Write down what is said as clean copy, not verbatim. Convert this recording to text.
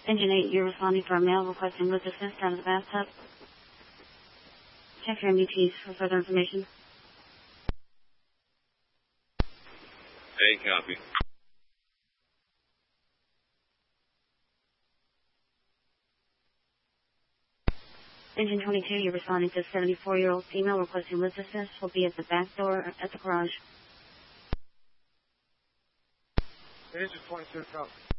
Engine 8, you're responding for a male requesting lift assist out of the bathtub. Check your MDTs for further information. Hey, copy. Engine 22, you're responding to a 74-year-old female requesting lift assist. Will be at the back door at the garage. Engine 22, copy.